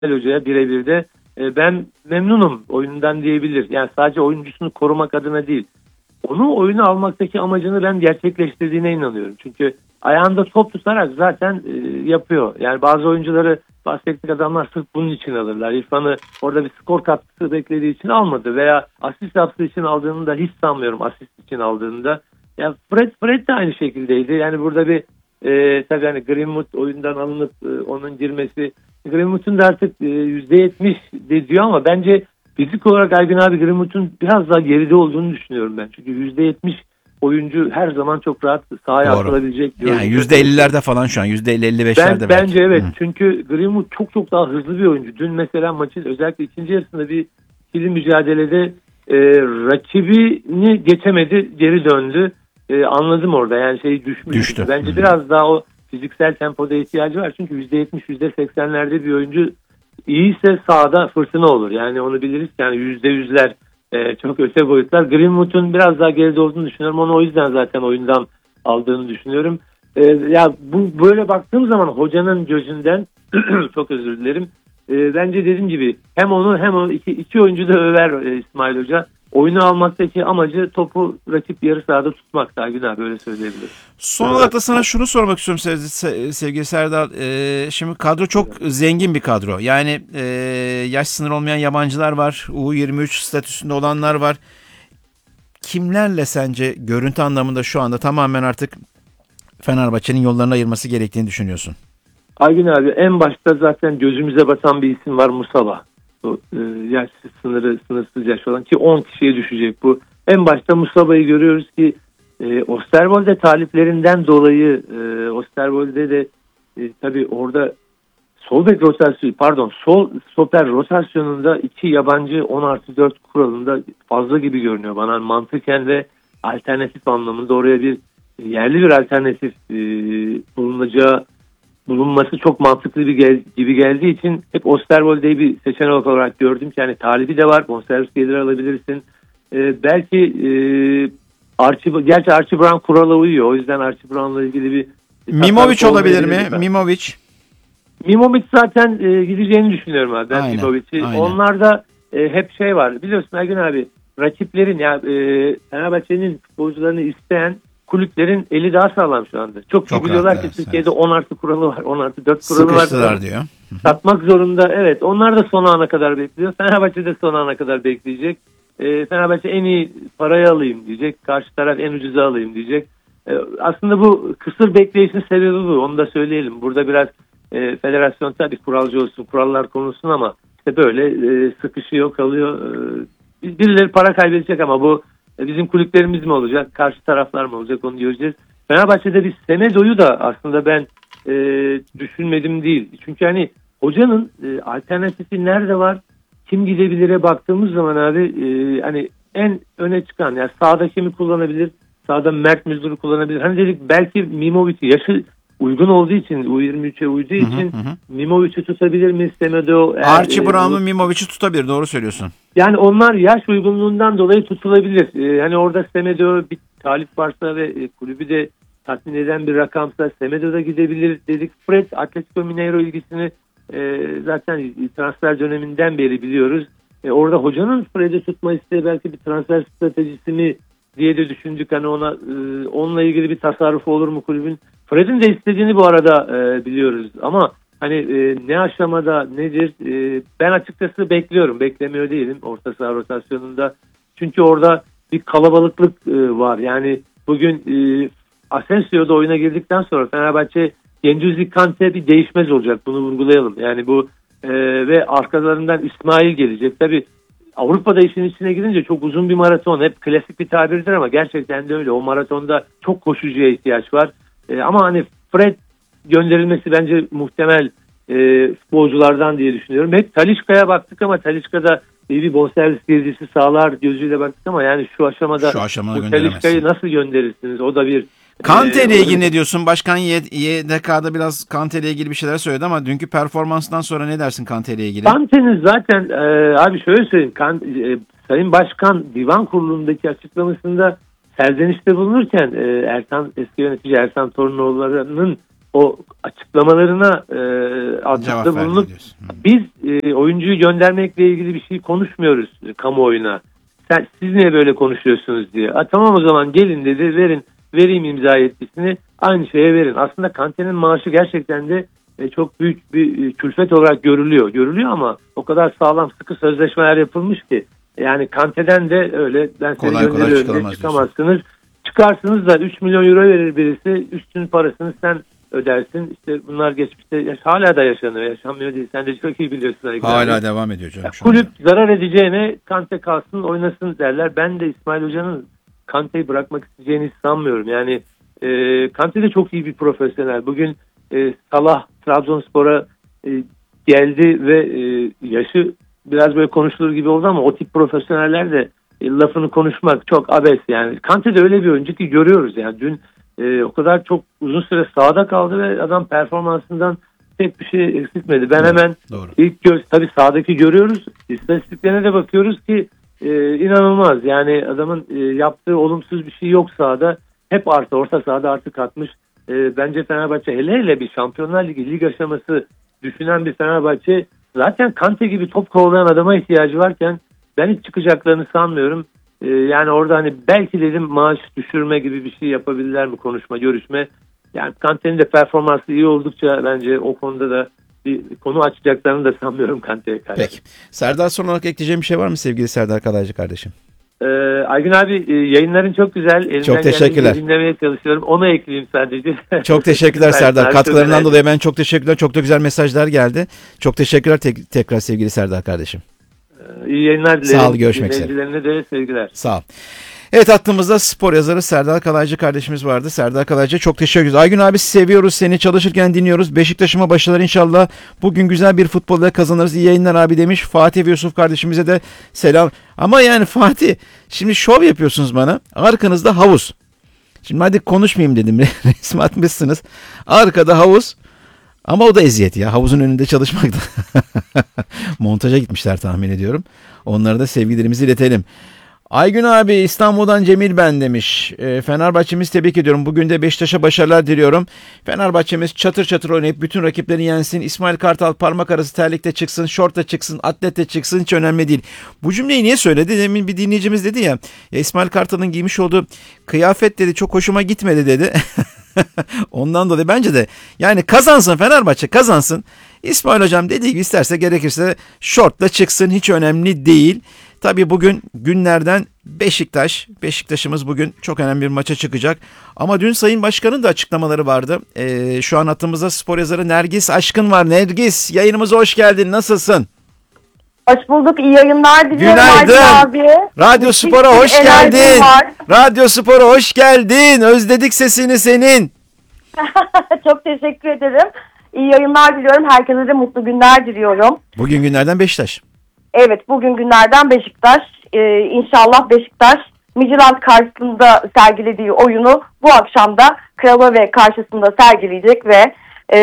Hoca'ya birebir de ben memnunum oyundan diyebilir. Yani sadece oyuncusunu korumak adına değil. Onu oyuna almaktaki amacını ben gerçekleştirdiğine inanıyorum. Çünkü ayağında top tutarak zaten yapıyor. Yani bazı oyuncuları, bazı teknik adamlar sırf bunun için alırlar. İrfan'ı orada bir skor katkısı beklediği için almadı veya asist yaptığı için aldığını da hiç sanmıyorum, asist için aldığını da. Yani Fred de aynı şekildeydi. Yani burada bir tabii hani Greenwood oyundan alınıp onun girmesi, Greenwood'un da artık %70 de diyor ama bence fizik olarak Aygün abi Greenwood'un biraz daha geride olduğunu düşünüyorum ben. Çünkü %70 oyuncu her zaman çok rahat sahaya atılabilecek. Yani %50'lerde falan şu an, %50-55'lerde belki. Bence evet. Çünkü Greenwood çok daha hızlı bir oyuncu. Dün mesela maçın özellikle ikinci yarısında bir ikili mücadelede rakibini geçemedi, geri döndü. Anladım orada yani düştü. Bence biraz daha o fiziksel tempoda ihtiyacı var. Çünkü %70, %80'lerde bir oyuncu iyiyse sahada fırtına olur. Yani onu biliriz. Yani %100'ler çok öte boyutlar. Greenwood'un biraz daha geride olduğunu düşünüyorum. Onu o yüzden zaten oyundan aldığını düşünüyorum. Ya bu böyle baktığım zaman hocanın gözünden çok özür dilerim. Bence dediğim gibi hem onu hem o iki oyuncu da över İsmail Hoca. Oyunu almaktaki amacı topu rakip yarı sahada tutmak. Daha güzel böyle söyleyebilirim. Son olarak da sana şunu sormak istiyorum sevgili Serdal. Şimdi kadro çok zengin bir kadro. Yani yaş sınırı olmayan yabancılar var. U23 statüsünde olanlar var. Kimlerle sence görüntü anlamında şu anda tamamen artık Fenerbahçe'nin yollarını ayırması gerektiğini düşünüyorsun? Aygün abi en başta zaten gözümüze batan bir isim var, Musala. Yaş sınırsız yaş olan ki 10 kişiye düşecek bu. En başta Musaba'yı görüyoruz ki Osterwolde taliplerinden dolayı Osterwolde de tabii orada sol stoper rotasyonunda 2 yabancı 10+4 kuralında fazla gibi görünüyor bana. Mantıken ve alternatif anlamında oraya bir yerli bir alternatif bulunması çok mantıklı gibi geldiği için hep Osterwolde'yi bir seçenek olarak gördüm. Yani talibi de var. Bonservis geliri alabilirsin. Belki Archie Brown kurala uyuyor. O yüzden Archie Brown'la ilgili bir Mimovic olabilir mi? Mimovic zaten gideceğini düşünüyorum abi. Ben Mimovic'i. Onlarda hep var. Biliyorsun Ergün abi rakiplerin Fenerbahçe'nin futbolcularını isteyen kulüplerin eli daha sağlam şu anda. Çok iyi biliyorlar ki Türkiye'de 10+ kuralı var. 10+4 kuralı var. Sıkıştılar diyor. Satmak zorunda. Evet. Onlar da son ana kadar bekliyor. Fenerbahçe de son ana kadar bekleyecek. Fenerbahçe en iyi parayı alayım diyecek. Karşı taraf en ucuza alayım diyecek. Aslında bu kısır bekleyişin sebebi bu. Onu da söyleyelim. Burada biraz federasyon tabii kuralcı olsun, kurallar konulsun ama işte böyle sıkışıyor, kalıyor. Birileri para kaybedecek ama bu bizim kulüplerimiz mi olacak, karşı taraflar mı olacak onu göreceğiz. Fenerbahçe'de bir Semedo'yu da aslında ben düşünmedim değil. Çünkü hani hocanın alternatifi nerede var, kim gidebilir'e baktığımız zaman abi hani en öne çıkan yani sağda kimi kullanabilir, sağda Mert Müldür'ü kullanabilir. Hani dedik belki Mimovic'i yaşı uygun olduğu için U23'e uyduğu için Mimovic'i tutabilir mi Semedo? Archie Brown'u Mimovic'i tutabilir, doğru söylüyorsun. Yani onlar yaş uygunluğundan dolayı tutulabilir. Hani orada Semedo bir talip varsa ve kulübü de tatmin eden bir rakamsa Semedo da gidebilir dedik. Fred Atletico Mineiro ilgisini zaten transfer döneminden beri biliyoruz. Orada hocanın Fred'i tutma isteği belki bir transfer stratejisi mi diye de düşündük. Hani onunla ilgili bir tasarrufu olur mu kulübün? Fred'in de istediğini bu arada biliyoruz ama hani ne aşamada nedir? Ben açıkçası bekliyorum. Beklemiyor değilim orta saha rotasyonunda. Çünkü orada bir kalabalıklık var. Yani bugün Asensio da oyuna girdikten sonra Fenerbahçe Gendouzi Kante bir değişmez olacak. Bunu vurgulayalım. Yani bu ve arkalarından İsmail gelecek. Tabii Avrupa'da işin içine girince çok uzun bir maraton. Hep klasik bir tabirdir ama gerçekten de öyle. O maratonda çok koşucuya ihtiyaç var. Ama hani Fred gönderilmesi bence muhtemel futbolculardan diye düşünüyorum. Hep Talisca'ya baktık ama Talisca'da bir bonservis girdisi sağlar gözüyle baktık ama yani şu aşamada bu Talisca'yı nasıl gönderirsiniz? O da bir Kante ile ilgili ne diyorsun? Başkan YDK'da biraz Kante ile ilgili bir şeyler söyledi ama dünkü performanstan sonra ne dersin Kante ile ilgili? Kante'nin zaten abi şöyle söyleyeyim. Sayın Başkan Divan Kurulu'ndaki açıklamasında serzenişte bulunurken eski yönetici Ersan Torunoğulları'nın o açıklamalarına atıfta bulunup biz oyuncuyu göndermekle ilgili bir şey konuşmuyoruz kamuoyuna. Siz niye böyle konuşuyorsunuz diye. Tamam o zaman gelin dedi, vereyim imza yetkisini, aynı şeye verin. Aslında Kante'nin maaşı gerçekten de çok büyük bir külfet olarak görülüyor ama o kadar sağlam sıkı sözleşmeler yapılmış ki yani Kante'den de öyle ben seni gönderiyorum çıkamazsınız. Çıkarsınız da 3 milyon euro verir birisi, üstünün parasını sen ödersin. İşte bunlar geçmişte hala da yaşanıyor. Yaşanmıyor değil. Sen de çok iyi biliyorsun. Hala devam ediyor canım. Kulüp zarar edeceğine Kante kalsın oynasın derler. Ben de İsmail Hoca'nın Kante'yi bırakmak isteyeceğini sanmıyorum. Yani Kante de çok iyi bir profesyonel. Bugün Salah Trabzonspor'a geldi ve yaşı biraz böyle konuşulur gibi oldu ama o tip profesyoneller de lafını konuşmak çok abes yani. Kante de öyle bir oyuncu ki görüyoruz yani. Dün o kadar çok uzun süre sahada kaldı ve adam performansından tek bir şey eksiltmedi. Ben hemen ilk tabii sahadaki görüyoruz. İstatistiklerine de bakıyoruz ki inanılmaz. Yani adamın yaptığı olumsuz bir şey yok sahada. Hep artı, orta sahada artı katmış. Bence Fenerbahçe hele bir Şampiyonlar Ligi lig aşaması düşünen bir Fenerbahçe zaten Kante gibi top kovalayan adama ihtiyacı varken ben hiç çıkacaklarını sanmıyorum. Yani orada hani belki dedim maaş düşürme gibi bir şey yapabilirler mi, konuşma, görüşme. Yani Kante'nin de performansı iyi oldukça bence o konuda da bir konu açacaklarını da sanmıyorum Kante'ye karşı. Peki. Serdar, son olarak ekleyeceğim bir şey var mı sevgili Serdar Kalaycı kardeşim? Aygün abi yayınların çok güzel. Elimden çok teşekkürler. Dinlemeye çalışıyorum. Onu ekleyeyim sadece. Çok teşekkürler Serdar. Katkılarından dolayı ben çok teşekkürler. Çok da güzel mesajlar geldi. Çok teşekkürler tekrar sevgili Serdar kardeşim. İyi yayınlar dilerim. Sağ ol, görüşmek üzere. Dinleyicilerine de sevgiler. Sağ ol. Evet, hattımızda spor yazarı Serdar Kalaycı kardeşimiz vardı. Serdar Kalaycı'ya çok teşekkür ederiz. Aygün abi, seviyoruz seni, çalışırken dinliyoruz. Beşiktaş'ıma başarılar inşallah. Bugün güzel bir futbolda kazanırız. İyi yayınlar abi demiş. Fatih ve Yusuf kardeşimize de selam. Ama yani Fatih, şimdi şov yapıyorsunuz bana. Arkanızda havuz. Şimdi hadi konuşmayayım dedim. Resmi atmışsınız. Arkada havuz. Ama o da eziyet ya. Havuzun önünde çalışmak da. Montaja gitmişler tahmin ediyorum. Onlara da sevgilerimizi iletelim. Aygün abi, İstanbul'dan Cemil ben demiş. Fenerbahçe'mizi tebrik ediyorum. Bugün de Beşiktaş'a başarılar diliyorum. Fenerbahçe'miz çatır çatır oynayıp bütün rakiplerini yensin. İsmail Kartal parmak arası terlikte çıksın, şortta çıksın, atlette çıksın, hiç önemli değil. Bu cümleyi niye söyledi? Demin bir dinleyicimiz dedi ya İsmail Kartal'ın giymiş olduğu kıyafet dedi çok hoşuma gitmedi dedi. Ondan dolayı bence de yani kazansın, Fenerbahçe kazansın. İsmail hocam dediği gibi isterse gerekirse şortla çıksın, hiç önemli değil. Tabii bugün günlerden Beşiktaş'ımız bugün çok önemli bir maça çıkacak. Ama dün Sayın Başkan'ın da açıklamaları vardı. Şu an hattımızda spor yazarı Nergis Aşkın var. Nergis, yayınımıza hoş geldin. Nasılsın? Hoş bulduk. İyi yayınlar diliyorum. Günaydın. Radyo Spor'a hoş geldin. Radyo Spor'a hoş geldin. Özledik sesini senin. Çok teşekkür ederim. İyi yayınlar diliyorum. Herkese de mutlu günler diliyorum. Bugün günlerden Beşiktaş. Evet, bugün günlerden Beşiktaş. İnşallah Beşiktaş Midtjylland karşısında sergilediği oyunu bu akşam da Kralove karşısında sergileyecek ve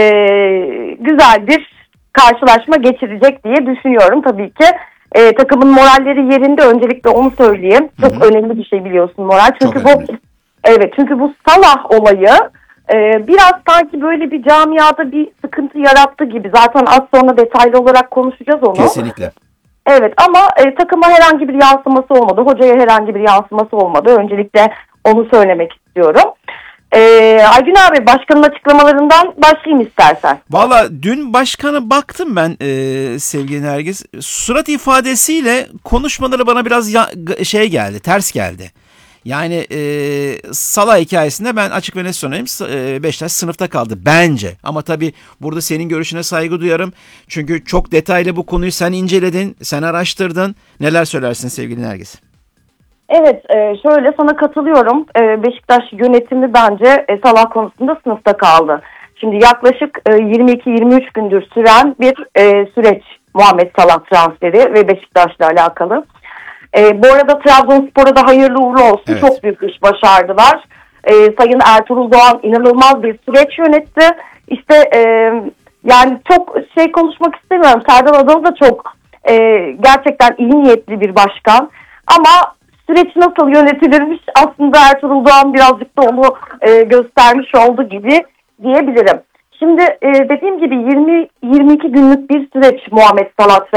güzel bir karşılaşma geçirecek diye düşünüyorum. Tabii ki takımın moralleri yerinde, öncelikle onu söyleyeyim. Çok önemli bir şey biliyorsun moral. Çünkü çünkü bu Salah olayı biraz sanki böyle bir camiada bir sıkıntı yarattı gibi. Zaten az sonra detaylı olarak konuşacağız onu. Kesinlikle. Evet, ama takıma herhangi bir yansıması olmadı. Hocaya herhangi bir yansıması olmadı. Öncelikle onu söylemek istiyorum. Aygün abi, başkanın açıklamalarından başlayayım istersen. Valla dün başkanı baktım ben sevgili Nergis. Surat ifadesiyle konuşmaları bana biraz geldi, ters geldi. Yani Salah hikayesinde ben açık ve net söyleyeyim, Beşiktaş sınıfta kaldı bence. Ama tabii burada senin görüşüne saygı duyarım. Çünkü çok detaylı bu konuyu sen inceledin, sen araştırdın. Neler söylersin sevgili Nergis? Evet, şöyle sana katılıyorum. Beşiktaş yönetimi bence Salah konusunda sınıfta kaldı. Şimdi yaklaşık 22-23 gündür süren bir süreç Muhammed Salah transferi ve Beşiktaş'la alakalı. Bu arada Trabzonspor'a da hayırlı uğurlu olsun. Evet. Çok büyük iş başardılar. Sayın Ertuğrul Doğan inanılmaz bir süreç yönetti. İşte yani çok konuşmak istemiyorum. Serdar Adalı da çok gerçekten iyi niyetli bir başkan. Ama süreç nasıl yönetilirmiş aslında Ertuğrul Doğan birazcık da onu göstermiş oldu gibi diyebilirim. Şimdi dediğim gibi 20-22 günlük bir süreç Muhammed Salah